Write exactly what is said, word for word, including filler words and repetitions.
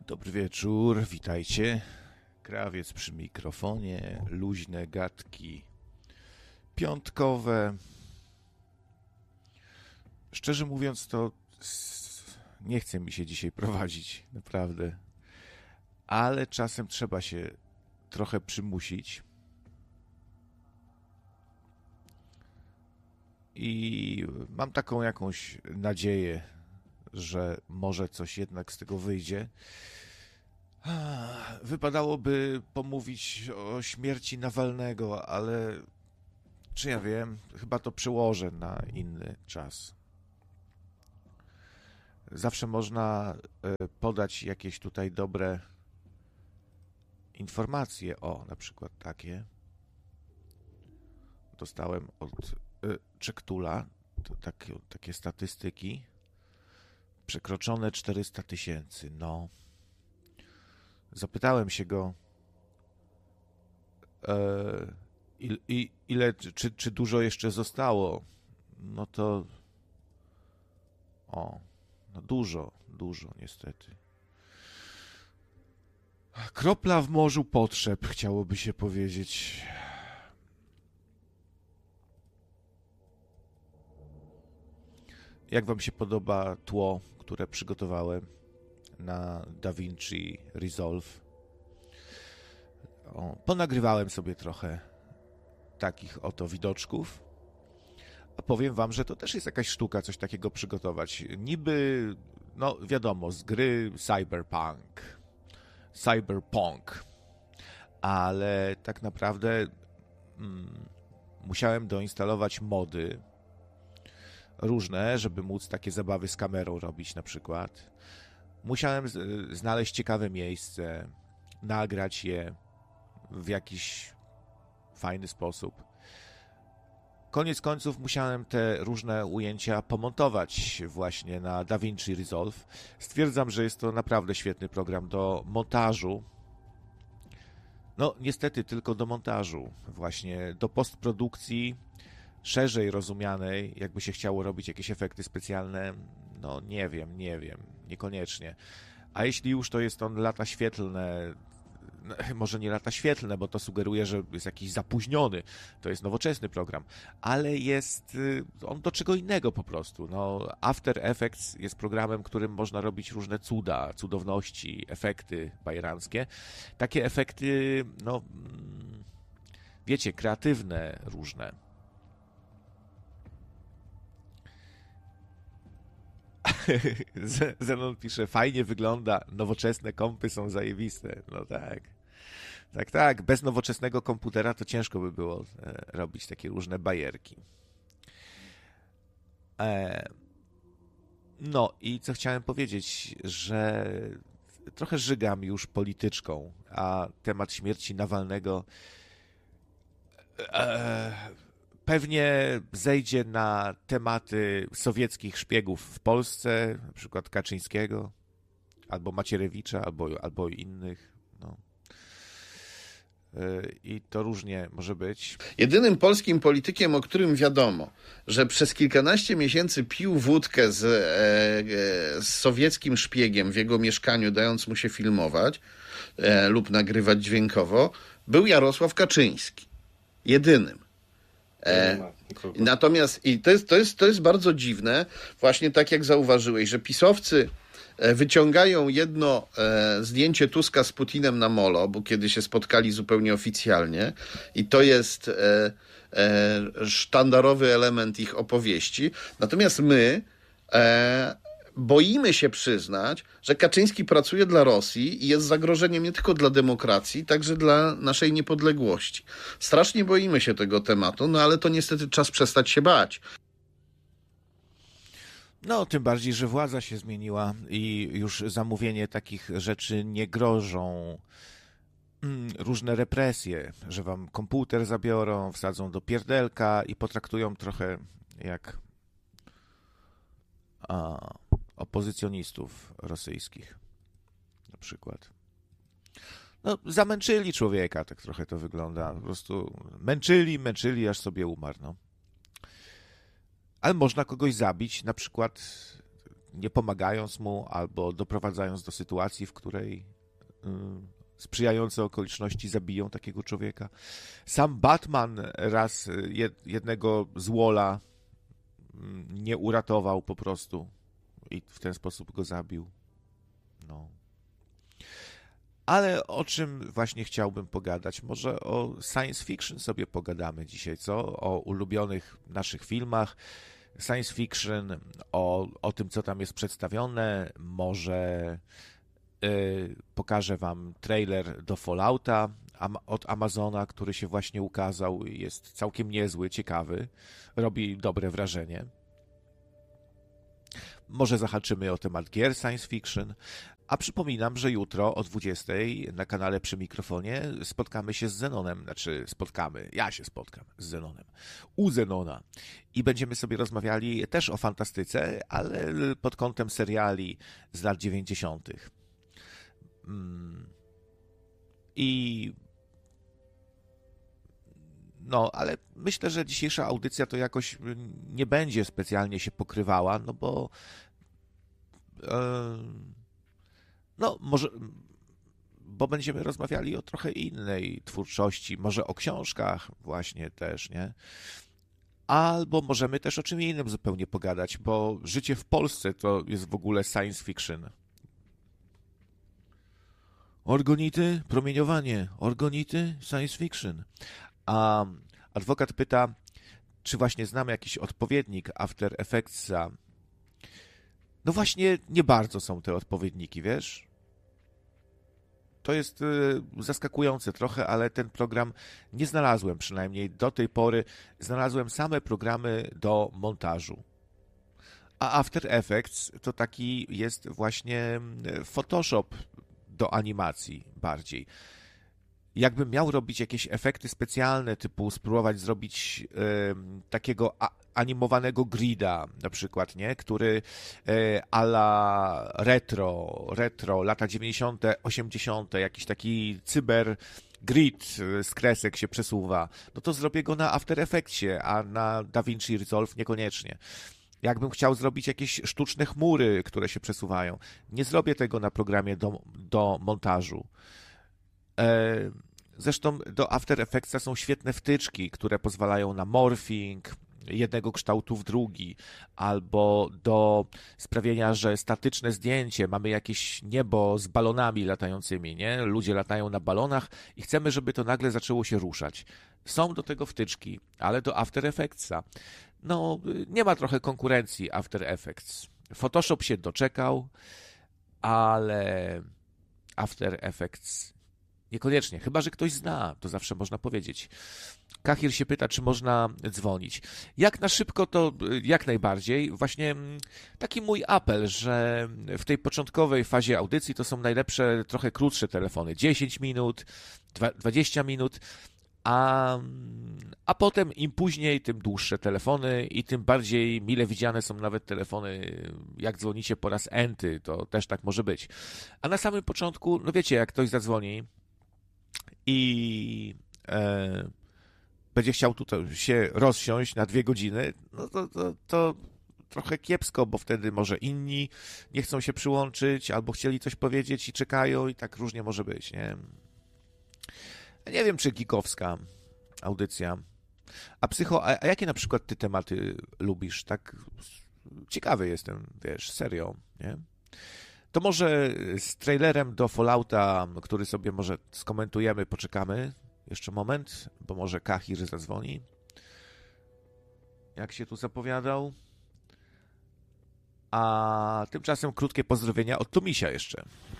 Dobry wieczór, witajcie. Krawiec przy mikrofonie, luźne gadki piątkowe. Szczerze mówiąc, to nie chce mi się dzisiaj prowadzić, naprawdę. Ale czasem trzeba się trochę przymusić. I mam taką jakąś nadzieję, że może coś jednak z tego wyjdzie. Wypadałoby pomówić o śmierci Nawalnego, ale czy ja wiem, chyba to przełożę na inny czas. Zawsze można podać jakieś tutaj dobre informacje, o, na przykład takie. Dostałem od Czektula takie, takie statystyki. Przekroczone czterysta tysięcy, no. Zapytałem się go, e, il, i, ile, czy, czy dużo jeszcze zostało. No to, o, no dużo, dużo niestety. Kropla w morzu potrzeb, chciałoby się powiedzieć. Jak wam się podoba tło, które przygotowałem na DaVinci Resolve? O, ponagrywałem sobie trochę takich oto widoczków. A powiem wam, że to też jest jakaś sztuka coś takiego przygotować. Niby, no wiadomo, z gry Cyberpunk. Cyberpunk. Ale tak naprawdę mm, musiałem doinstalować mody różne, żeby móc takie zabawy z kamerą robić na przykład. Musiałem z- znaleźć ciekawe miejsce, nagrać je w jakiś fajny sposób. Koniec końców musiałem te różne ujęcia pomontować właśnie na DaVinci Resolve. Stwierdzam, że jest to naprawdę świetny program do montażu. No niestety tylko do montażu, właśnie do postprodukcji szerzej rozumianej, jakby się chciało robić jakieś efekty specjalne, no nie wiem, nie wiem, niekoniecznie. A jeśli już, to jest on lata świetlne, no, może nie lata świetlne, bo to sugeruje, że jest jakiś zapóźniony, to jest nowoczesny program, ale jest on do czego innego po prostu. No, After Effects jest programem, którym można robić różne cuda, cudowności, efekty bajeranckie. Takie efekty, no, wiecie, kreatywne różne. Zenon pisze, fajnie wygląda, nowoczesne kompy są zajebiste. No tak, tak, tak. Bez nowoczesnego komputera to ciężko by było e, robić takie różne bajerki. E, no i co chciałem powiedzieć, że trochę żygam już polityczką, a temat śmierci Nawalnego e, pewnie zejdzie na tematy sowieckich szpiegów w Polsce, na przykład Kaczyńskiego, albo Macierewicza, albo, albo innych. No. I to różnie może być. Jedynym polskim politykiem, o którym wiadomo, że przez kilkanaście miesięcy pił wódkę z, e, z sowieckim szpiegiem w jego mieszkaniu, dając mu się filmować e, lub nagrywać dźwiękowo, był Jarosław Kaczyński. Jedynym. E, natomiast i to jest, to, jest, to jest bardzo dziwne, właśnie tak jak zauważyłeś, że pisowcy wyciągają jedno e, zdjęcie Tuska z Putinem na molo, bo kiedy się spotkali zupełnie oficjalnie, i to jest e, e, sztandarowy element ich opowieści. Natomiast my e, boimy się przyznać, że Kaczyński pracuje dla Rosji i jest zagrożeniem nie tylko dla demokracji, także dla naszej niepodległości. Strasznie boimy się tego tematu, no ale to niestety czas przestać się bać. No, tym bardziej, że władza się zmieniła i już zamówienie takich rzeczy nie grożą różne represje, że wam komputer zabiorą, wsadzą do pierdelka i potraktują trochę jak a, opozycjonistów rosyjskich na przykład. No, zamęczyli człowieka, tak trochę to wygląda. Po prostu męczyli, męczyli, aż sobie umarł, no. Ale można kogoś zabić, na przykład nie pomagając mu albo doprowadzając do sytuacji, w której sprzyjające okoliczności zabiją takiego człowieka. Sam Batman raz jednego złola nie uratował po prostu i w ten sposób go zabił. No. Ale o czym właśnie chciałbym pogadać? Może o science fiction sobie pogadamy dzisiaj, co? O ulubionych naszych filmach science fiction, o, o tym, co tam jest przedstawione. Może yy, pokażę wam trailer do Fallouta am, od Amazona, który się właśnie ukazał. Jest całkiem niezły, ciekawy. Robi dobre wrażenie. Może zahaczymy o temat gier science fiction. A przypominam, że jutro o dwudziestej na kanale Przy Mikrofonie spotkamy się z Zenonem, znaczy spotkamy, ja się spotkam z Zenonem, u Zenona i będziemy sobie rozmawiali też o fantastyce, ale pod kątem seriali z lat dziewięćdziesiątych. I no, ale myślę, że dzisiejsza audycja to jakoś nie będzie specjalnie się pokrywała, no bo yy, no, może, bo będziemy rozmawiali o trochę innej twórczości, może o książkach właśnie też, nie? Albo możemy też o czym innym zupełnie pogadać, bo życie w Polsce to jest w ogóle science fiction. Orgonity, promieniowanie, orgonity, science fiction. A adwokat pyta, czy właśnie znamy jakiś odpowiednik After Effectsa. No właśnie, nie bardzo są te odpowiedniki, wiesz? To jest y, zaskakujące trochę, ale ten program nie znalazłem, przynajmniej do tej pory. Znalazłem same programy do montażu. A After Effects to taki jest właśnie Photoshop do animacji bardziej. Jakbym miał robić jakieś efekty specjalne, typu spróbować zrobić y, takiego a, animowanego grida na przykład, nie? Który y, a la retro, retro, lata dziewięćdziesiąte, osiemdziesiąte, jakiś taki cyber grid z kresek się przesuwa, no to zrobię go na After Effectsie, a na DaVinci Resolve niekoniecznie. Jakbym chciał zrobić jakieś sztuczne chmury, które się przesuwają, nie zrobię tego na programie do, do montażu. Zresztą do After Effectsa są świetne wtyczki, które pozwalają na morphing jednego kształtu w drugi, albo do sprawienia, że statyczne zdjęcie, mamy jakieś niebo z balonami latającymi, nie? Ludzie latają na balonach i chcemy, żeby to nagle zaczęło się ruszać. Są do tego wtyczki, ale do After Effectsa no, nie ma trochę konkurencji After Effects. Photoshop się doczekał, ale After Effects niekoniecznie. Chyba że ktoś zna, to zawsze można powiedzieć. Kahir się pyta, czy można dzwonić. Jak na szybko, to jak najbardziej. Właśnie taki mój apel, że w tej początkowej fazie audycji to są najlepsze, trochę krótsze telefony. dziesięć minut, dwadzieścia minut, a, a potem im później, tym dłuższe telefony i tym bardziej mile widziane są nawet telefony, jak dzwonicie po raz enty, to też tak może być. A na samym początku, no wiecie, jak ktoś zadzwoni i e, będzie chciał tutaj się rozsiąść na dwie godziny, no to, to, to trochę kiepsko, bo wtedy może inni nie chcą się przyłączyć, albo chcieli coś powiedzieć i czekają i tak różnie może być, nie? Nie wiem, czy geekowska audycja. A psycho, a, a jakie na przykład ty tematy lubisz? Tak ciekawy jestem, wiesz, serio, nie? To może z trailerem do Fallouta, który sobie może skomentujemy, poczekamy jeszcze moment, bo może Kahir zadzwoni. Jak się tu zapowiadał. A tymczasem krótkie pozdrowienia od Tomisia jeszcze.